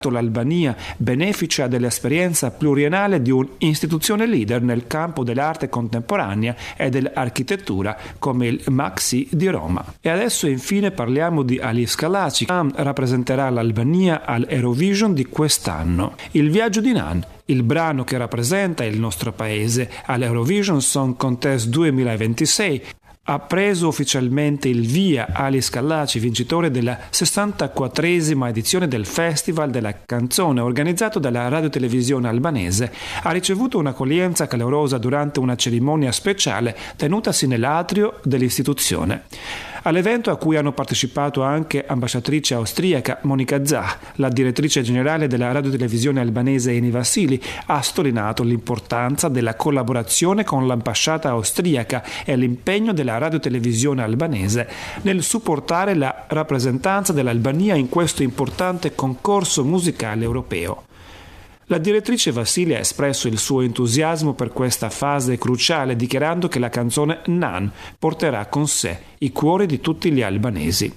l'Albania beneficia dell'esperienza pluriennale di un'istituzione leader nel campo dell'arte contemporanea e dell'architettura come il MAXXI di Roma. E adesso infine parliamo di Alice Kalaci, che rappresenterà l'Albania all'Eurovision di quest'anno. Il viaggio di Nan, il brano che rappresenta il nostro paese all'Eurovision Song Contest 2026, ha preso ufficialmente il via. Alice Kalaci, vincitore della 64esima edizione del Festival della Canzone organizzato dalla radiotelevisione albanese, ha ricevuto un'accoglienza calorosa durante una cerimonia speciale tenutasi nell'atrio dell'istituzione. All'evento, a cui hanno partecipato anche ambasciatrice austriaca Monika Zah, la direttrice generale della radiotelevisione albanese Eni Vassili ha sottolineato l'importanza della collaborazione con l'ambasciata austriaca e l'impegno della radiotelevisione albanese nel supportare la rappresentanza dell'Albania in questo importante concorso musicale europeo. La direttrice Vassili ha espresso il suo entusiasmo per questa fase cruciale, dichiarando che la canzone Nan porterà con sé i cuori di tutti gli albanesi.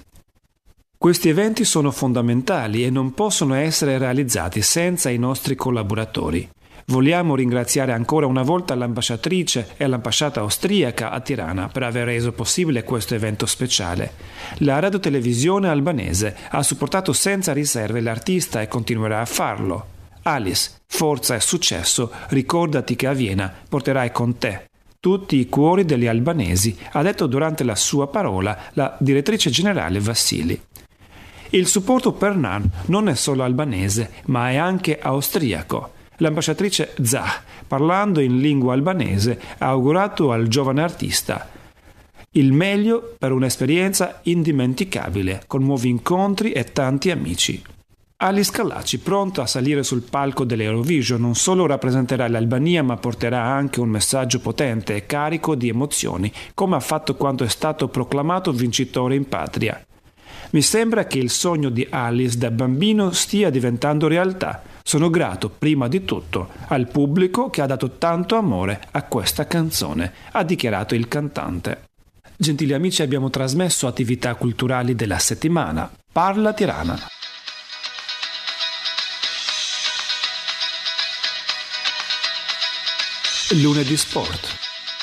Questi eventi sono fondamentali e non possono essere realizzati senza i nostri collaboratori. Vogliamo ringraziare ancora una volta l'ambasciatrice e l'ambasciata austriaca a Tirana per aver reso possibile questo evento speciale. La radiotelevisione albanese ha supportato senza riserve l'artista e continuerà a farlo. Alice, forza e successo, ricordati che a Vienna porterai con te tutti i cuori degli albanesi, ha detto durante la sua parola la direttrice generale Vassili. Il supporto per Nan non è solo albanese, ma è anche austriaco. L'ambasciatrice Zah, parlando in lingua albanese, ha augurato al giovane artista il meglio per un'esperienza indimenticabile, con nuovi incontri e tanti amici. Alice Kalaci, pronta a salire sul palco dell'Eurovision, non solo rappresenterà l'Albania ma porterà anche un messaggio potente e carico di emozioni, come ha fatto quando è stato proclamato vincitore in patria. Mi sembra che il sogno di Alice da bambino stia diventando realtà. Sono grato prima di tutto al pubblico che ha dato tanto amore a questa canzone, ha dichiarato il cantante. Gentili amici, abbiamo trasmesso attività culturali della settimana. Parla Tirana. Lunedì Sport.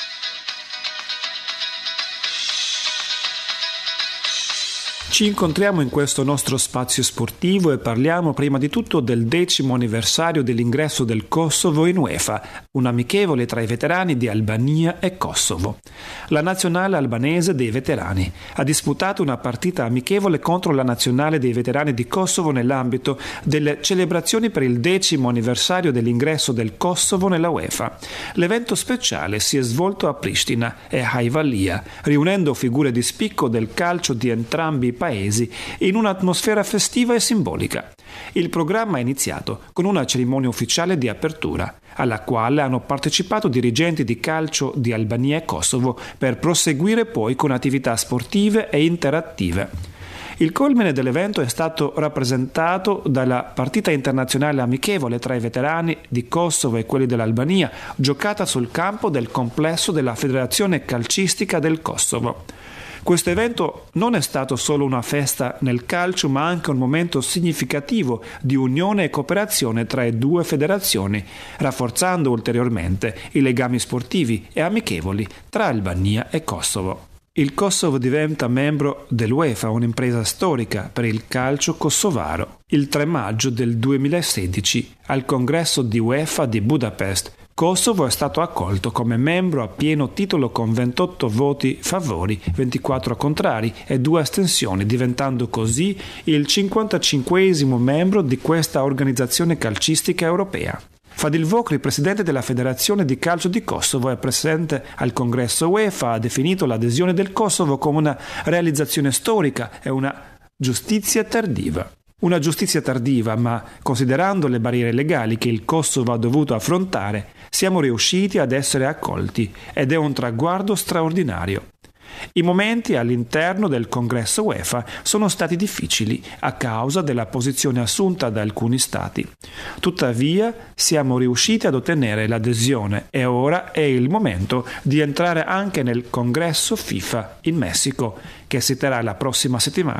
Ci incontriamo in questo nostro spazio sportivo e parliamo prima di tutto del 10° anniversario dell'ingresso del Kosovo in UEFA, un amichevole tra i veterani di Albania e Kosovo. La nazionale albanese dei veterani ha disputato una partita amichevole contro la nazionale dei veterani di Kosovo nell'ambito delle celebrazioni per il 10° anniversario dell'ingresso del Kosovo nella UEFA. L'evento speciale si è svolto a Pristina e Hajvalia, riunendo figure di spicco del calcio di entrambi i paesi in un'atmosfera festiva e simbolica. Il programma è iniziato con una cerimonia ufficiale di apertura, alla quale hanno partecipato dirigenti di calcio di Albania e Kosovo, per proseguire poi con attività sportive e interattive. Il culmine dell'evento è stato rappresentato dalla partita internazionale amichevole tra i veterani di Kosovo e quelli dell'Albania, giocata sul campo del complesso della Federazione Calcistica del Kosovo. Questo evento non è stato solo una festa nel calcio, ma anche un momento significativo di unione e cooperazione tra le due federazioni, rafforzando ulteriormente i legami sportivi e amichevoli tra Albania e Kosovo. Il Kosovo diventa membro dell'UEFA, un'impresa storica per il calcio kosovaro. Il 3 maggio del 2016, al congresso di UEFA di Budapest, Kosovo è stato accolto come membro a pieno titolo con 28 voti favori, 24 contrari e 2 astensioni, diventando così il 55esimo membro di questa organizzazione calcistica europea. Fadil Vokri, presidente della Federazione di Calcio di Kosovo e presente al congresso UEFA, ha definito l'adesione del Kosovo come una realizzazione storica e una giustizia tardiva. Una giustizia tardiva, ma considerando le barriere legali che il Kosovo ha dovuto affrontare, siamo riusciti ad essere accolti ed è un traguardo straordinario. I momenti all'interno del congresso UEFA sono stati difficili a causa della posizione assunta da alcuni stati. Tuttavia siamo riusciti ad ottenere l'adesione e ora è il momento di entrare anche nel congresso FIFA in Messico, che si terrà la prossima settimana,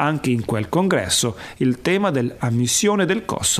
anche in quel congresso il tema dell'ammissione del Kosovo